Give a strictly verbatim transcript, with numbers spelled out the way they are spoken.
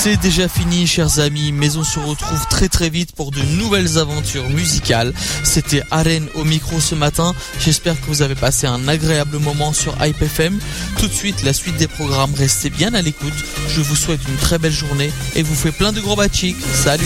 C'est déjà fini, chers amis, mais on se retrouve très très vite pour de nouvelles aventures musicales. C'était Aren au micro ce matin. J'espère que vous avez passé un agréable moment sur Hype F M. Tout de suite, la suite des programmes. Restez bien à l'écoute. Je vous souhaite une très belle journée et vous fais plein de gros bachik. Salut!